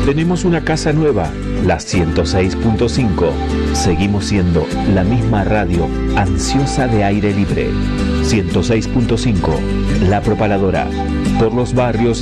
Tenemos una casa nueva, la 106.5. Seguimos siendo la misma radio ansiosa de aire libre. 106.5, La Propaladora, por los barrios